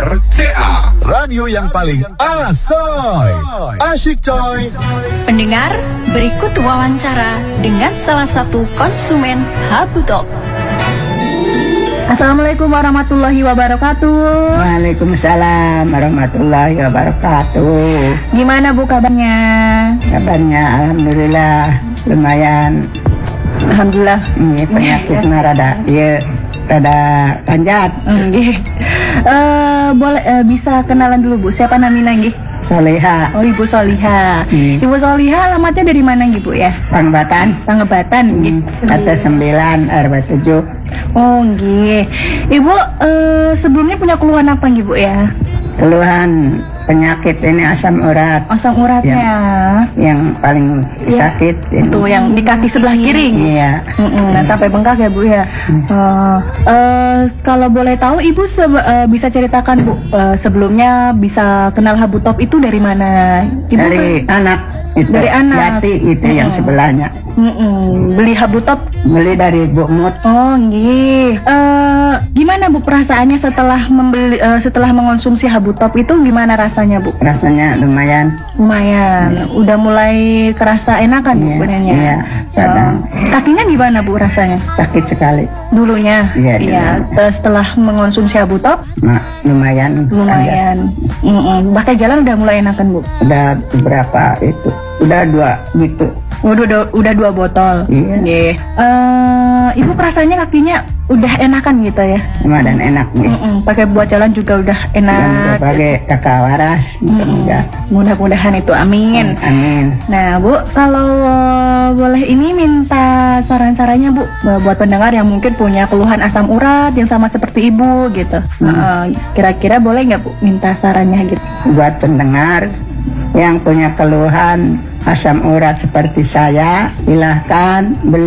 RCA, radio yang paling asoy, asyik coy. Pendengar, berikut wawancara dengan salah satu konsumen Habutop. Assalamualaikum warahmatullahi wabarakatuh. Waalaikumsalam warahmatullahi wabarakatuh. Gimana Bu kabarnya? Kabarnya alhamdulillah lumayan. Alhamdulillah. Ini penyakitnya rada panjat. Boleh bisa kenalan dulu Bu, siapa namanya nggih? Soleha. Oh, Ibu Soliha. Ibu Soliha alamatnya dari mana nggih Bu ya? Pangebatan. Pangebatan nggih. Kata 9 RW 7. Oh nggih. Ibu sebelumnya punya keluhan apa nggih Bu ya? Keluhan penyakit ini asam urat. Asam uratnya. Yang paling sakit itu yang di kaki sebelah kiri. Iya. Nah, sampai bengkak ya Bu ya. Kalau boleh tahu Ibu bisa ceritakan Bu, sebelumnya bisa kenal Habutop itu dari mana? Ibu dari anak itu. Dari anak. Yati itu yang sebelahnya. Beli Habutop? Beli dari Bu Mut. Oh nggih. Gimana Bu perasaannya setelah mengonsumsi Habutop itu, gimana rasanya Bu? Rasanya lumayan. Udah mulai kerasa enakan Bu sebenarnya. Iya, kadang. Kakinya gimana Bu rasanya? Sakit sekali. Dulunya? Iya. Setelah mengonsumsi Habutop? Lumayan. Bahkan jalan udah mulai enakan Bu? Udah beberapa itu. Udah 2 gitu. Udah 2 botol. Iya. Ibu rasanya kakinya udah enakan gitu ya? Lumayan enak nih. Pakai buat jalan juga udah enak. Pakai kakak waras. Mudah-mudahan itu, amin. Amin. Nah Bu, kalau boleh ini minta saran-sarannya Bu, buat pendengar yang mungkin punya keluhan asam urat yang sama seperti Ibu gitu. Kira-kira boleh nggak Bu minta sarannya gitu? Buat pendengar yang punya keluhan asam urat seperti saya, silahkan beli